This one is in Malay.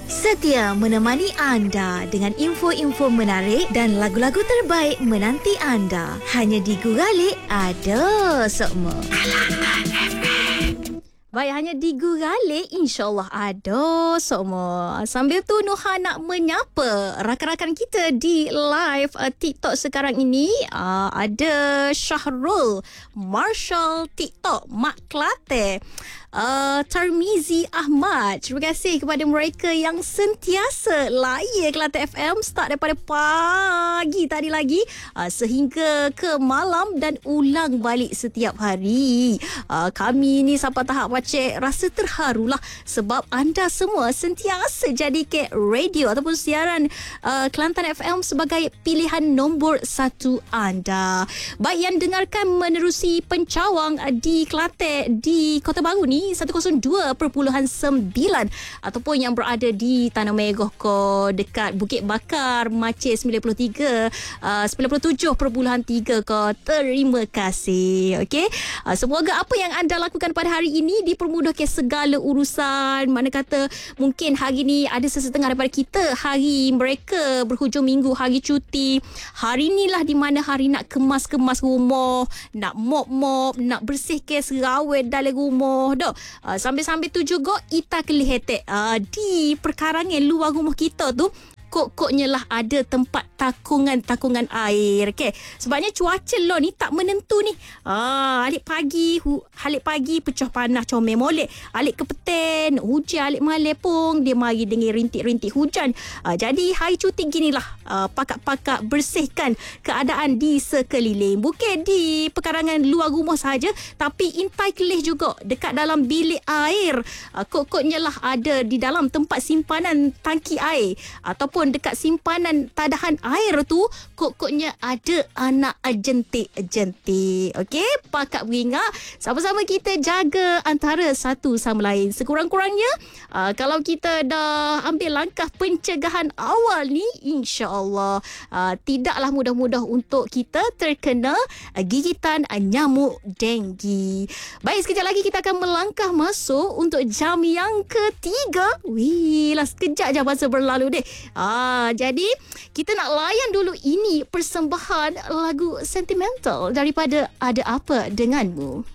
Setia menemani anda dengan info-info menarik dan lagu-lagu terbaik menanti anda. Hanya di Guralik ada semua. Baik, hanya di Guralik insyaAllah ada semua. Sambil tu Nuha nak menyapa rakan-rakan kita di live TikTok sekarang ini. Ada Syahrul Marshall TikTok Mak Kelate, Tarmizi Ahmad. Terima kasih kepada mereka yang sentiasa layan Kelate FM start daripada pagi tadi lagi sehingga ke malam dan ulang balik setiap hari. Kami ni sampai tahap macam rasa terharulah sebab anda semua sentiasa jadikan radio ataupun siaran Kelantan FM sebagai pilihan nombor 1 anda. Baik yang dengarkan menerusi pencawang di Kelate di Kota Baru ni 102.9 ataupun yang berada di Tanah Merah ko dekat Bukit Bakar Macir 97.3 ko. Terima kasih. Okey. Semoga apa yang anda lakukan pada hari ini dipermudahkan segala urusan. Mana kata mungkin hari ni ada sesetengah daripada kita hari mereka berhujung minggu, hari cuti. Hari inilah di mana hari nak kemas-kemas rumah, nak mop-mop, nak bersihkan serawai dalam rumah. Sambil-sambil tu juga kita kelihatan di perkarangan luar rumah kita tu kok-koknya lah ada tempat takungan air. Okay. Sebabnya cuaca lo ni tak menentu ni. Alik pagi pecah panas comel molek. Alik ke petang hujan, alik malam pun dia mari dengan rintik-rintik hujan. Jadi hari cuti ginilah pakak-pakak bersihkan keadaan di sekeliling. Bukan di perkarangan luar rumah saja, tapi intai kelih juga dekat dalam bilik air. Kok-koknya lah ada di dalam tempat simpanan tangki air ataupun dekat simpanan tadahan air tu kok-koknya ada anak jentik-jentik. Okey, pakak beringat sama-sama kita jaga antara satu sama lain. Sekurang-kurangnya kalau kita dah ambil langkah pencegahan awal ni, insya-Allah tidaklah mudah-mudah untuk kita terkena gigitan nyamuk denggi. Baik, sekejap lagi kita akan melangkah masuk untuk jam yang ketiga. Wih, lah sekejap je masa berlalu deh. Jadi kita nak layan dulu ini persembahan lagu sentimental daripada Ada Apa Denganmu.